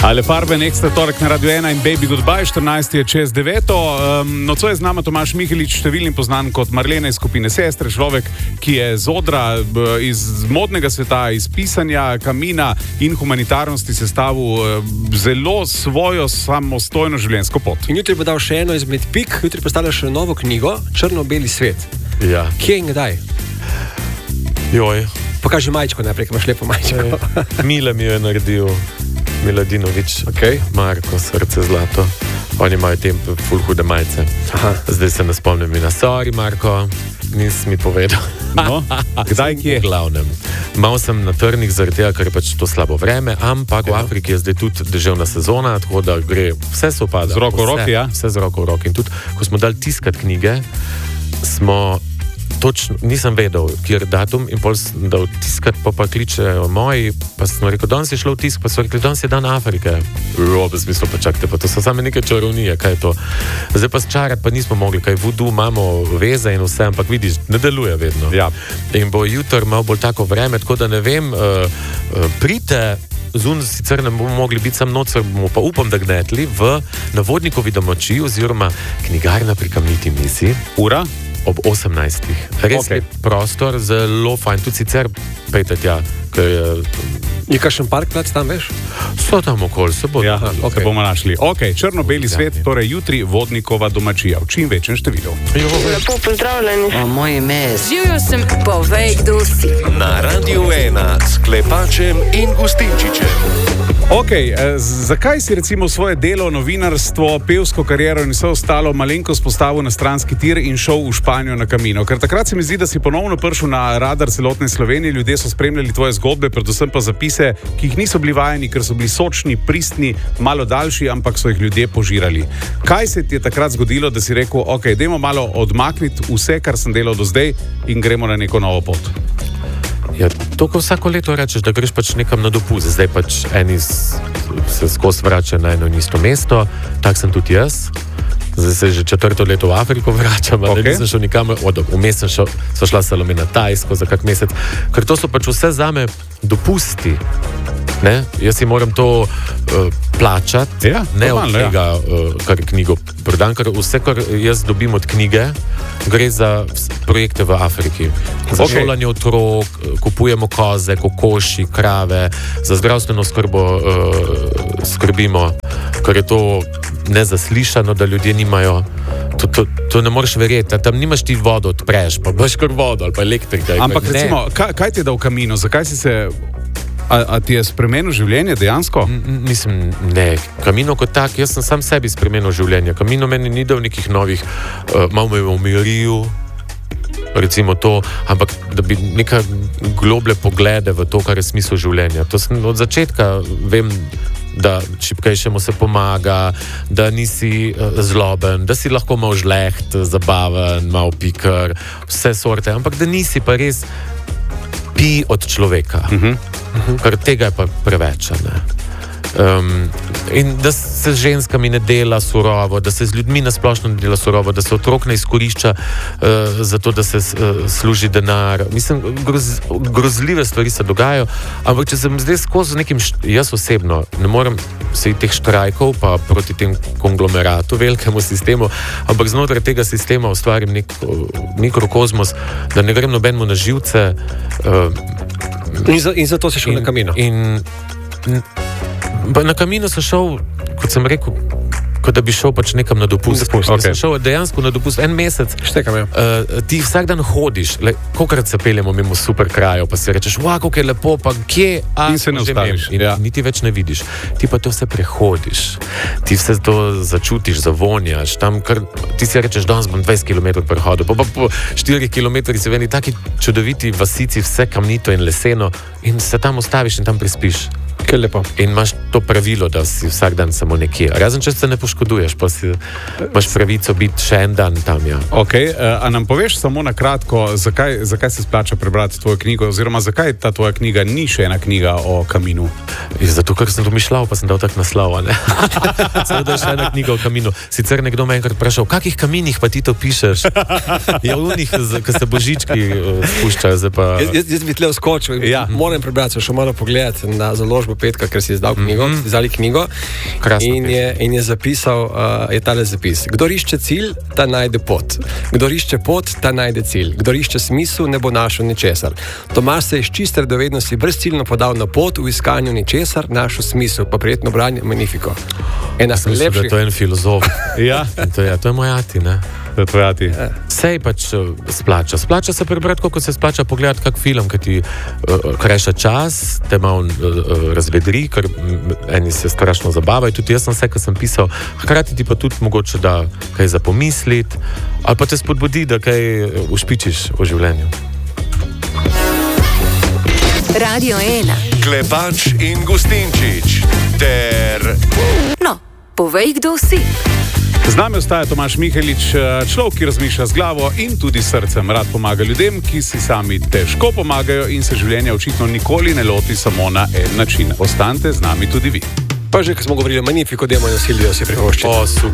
Ale farbe, ekstra torek na Radio 1 in Baby Goodbye, 14 je čez 9. Nocoj je z nama Tomaž Mihelič, številnim poznan kot Marlena iz skupine Sestre, človek, ki je z odra, iz modnega sveta, iz pisanja, kamina in humanitarnosti sestavil zelo svojo samostojno življenjsko pot. In jutri bo dal še eno izmed pik, jutri postavljaš še novo knjigo, Črno-beli svet. Ja. Kje in kdaj? Joj. Pokaži majčko najprej, imaš lepo majčko. Mile mi je naredil Miladinovič, Okay. Marko, srce zlato. Oni imajo te ful hude majice. Aha. Zdaj se ne spomnim na sorry, Marko, nisi mi povedal. No, kdaj, kje? V glavnem. Mal sem na trnih zaradi tega, ker je pač to slabo vreme, ampak v Afriki je zdaj tudi deževna sezona, tako da gre, vse se upada. Z roko v roki, ja? Vse z roko v roki. In tudi, ko smo dali tiskati knjige, smo točno, nisem vedel, kjer datum, in pol sem dal tiskati, pa kličejo moji, pa sem rekel, danes je šlo v tisk, pa so rekli, danes je dan Afrike. V smislu, pa čakajte, pa to so same neke čarovnije, kaj je to. Zdaj pa sčarati pa nismo mogli, kaj voodoo imamo veze in vse, ampak vidiš, ne deluje vedno. Ja. In bo jutr malo bolj tako vreme, tako da ne vem, pridite, zun sicer ne bomo mogli biti sam noč, bomo pa upam, da gnetli na Vodnikovi domačiji oziroma knjigarna pri Kamniti misi. Ura? Ob 18. Res Okay. je prostor, zelo fajn. Tudi sicer pejte tja, ker Je kakšen parkplac tam, veš? so tam okoli, se bodo. Ja, okay. se bomo našli. Ok, Črno-beli svet, torej jutri Vodnikova domačija, v čim večjem številu. Lepo pozdravljeni. Moje ime je Živijo sem, povej, kdo si. Na Radio 1 s Klepačem in Gustinčičem. Ok, zakaj si recimo svoje delo, novinarstvo, pevsko kariero in vse ostalo malenkost postavil na stranski tir in šel v Španijo na Camino? Ker takrat se mi zdi, da si ponovno prišel na radar celotne Slovenije, ljudje so spremljali tvoje zgodbe, predvsem pa zapise, ki jih niso bili vajeni, ker so bili sočni, pristni, malo daljši, ampak so jih ljudje požirali. Kaj se ti je takrat zgodilo, da si rekel, ok, dajmo malo odmakniti vse, kar sem delal do zdaj in gremo na neko novo pot? Ja, to, ko vsako leto rečeš, da greš pač nekam na dopust, zdaj pač eni se skozi vračajo na eno in isto mesto, tak sem tudi jaz. Zdaj se že 4. leto v Afriko vračam, okay. Da nisem šel nikamor, vmes sem sva šla Salome na Tajsko za kak mesec, ker to so pač vse zame dopusti. Ne? Jaz si moram to plačati, Ja, ne od normalno, tega, kar knjigo prodam, ker vse, kar jaz dobim od knjige, gre za projekte v Afriki. Za šolanje otrok, kupujemo koze, kokoši, krave, za zdravstveno skrbo skrbimo, ker je to nezaslišano, da ljudje nimajo. To ne moreš verjeti, tam nimaš ti vodo, odpreš, pa imaš kar vodo ali pa elektrika. Ampak recimo, kaj ti je dal Camino? Zakaj si se... A ti je spremenil življenje dejansko? Mislim, ne. Camino kot tak, jaz sem sam sebi spremenil življenje. Camino meni ni dal nekih novih, malo me je umiril, recimo to, ampak da bi neka globlje poglede v to, kar je smisel življenja. To sem od začetka, vem, da šibkejšemu se pomaga, da nisi zloben, da si lahko malo žleht, zabaven, malo pikar, vse sorte, ampak da nisi pa res pi od človeka. Ker tega je pa preveč. In da se z ženskami ne dela surovo, da se z ljudmi nasplošno ne dela surovo, da se otrok ne izkorišča zato, da se služi denar. Mislim, grozljive stvari se dogajajo, ampak če sem zdaj skozi nekim, jaz osebno ne morem se teh štrajkov pa proti tem konglomeratu, velikemu sistemu, ampak znotraj tega sistema ustvarim nek mikrokozmos, da ne grem nobenemu na živce. In zato si šel na Camino. Na Camino sem šel, kot sem rekel, kot da bi šel pač nekam na dopust. Okay. Sem šel dejansko na dopust en mesec. Štekam, ja. Ti vsak dan hodiš, kolikrat se peljemo mimo super krajev, pa si rečeš, kako je lepo, pa kje, in se ne ustaviš. In niti več ne vidiš. Ti pa to vse prehodiš. Ti vse to začutiš, zavonjaš. Tam, ti si rečeš, danes bom 20 km prehodil, pa po 4 km si v eni taki čudoviti vasici, vse kamnito in leseno, in se tam ustaviš in tam prespiš. Kaj lepo. In imaš to pravilo, da si vsak dan samo nekje. Razen če se ne poškoduješ, pa si imaš pravico biti še en dan tam. Ja. Ok, a nam poveš samo na kratko, zakaj se splača prebrati tvojo knjigo, oziroma zakaj ta tvoja knjiga ni še ena knjiga o Caminu? Zato, ker sem to mišljal, pa sem dal tak naslov. Seveda je še ena knjiga o Caminu. Sicer nekdo me enkrat vprašal, v kakih kaminih pa ti to pišeš? Ja, v unih, ko se božički spuščajo. Jaz bi tle vskočil in moram prebrati, še malo pogledati na založbo založbo Petka, ker si izdal knjigo, izdali knjigo. In je zapisal, je tale zapis. Kdor išče cilj, ta najde pot. Kdor išče pot, ta najde cilj. Kdor išče smisel, ne bo našel ničesar. Tomaž se je iz čiste radovednosti brezciljno podal na pot v iskanju ničesar, našel smisel, pa prijetno branje, magnifico. Mislim, da je to en filozof. Ja, To je moj ati, ne? to je tvoj ati. Sej pač splača. Splača se prebrati, koliko se splača pogledati kak film, ki ti kreša čas, te malo razvedri, ker eni se strašno zabavajo. Tudi jaz sem vse, kar sem pisal, hkrati ti pa tudi mogoče da kaj za pomisliti, ali pa te spodbudi, da kaj ušpičiš v življenju. Radio 1. Klepač in Gustinčič ter... No, povej, kdo si. Z nami ostaja Tomaž Mihelič, človek, ki razmišlja z glavo in tudi srcem. Rad pomaga ljudem, ki si sami težko pomagajo in se življenja očitno nikoli ne loti samo na en način. Ostanite z nami tudi vi. Pa že, ko smo govorili o magnifico, demo in Silvijo si privoščili. O, super.